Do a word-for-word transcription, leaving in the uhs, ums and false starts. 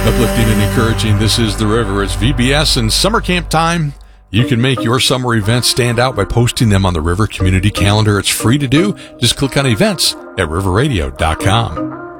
Uplifting and encouraging, this is The River. It's V B S and summer camp time. You can make your summer events stand out by posting them on the River Community Calendar. It's free to do. Just click on events at river radio dot com.